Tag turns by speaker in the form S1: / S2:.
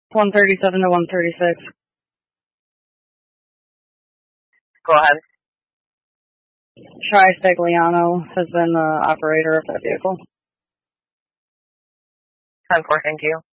S1: 137 to 136.
S2: Go ahead.
S1: Tri Stagliano has been the operator of that vehicle.
S2: 10-4, thank you.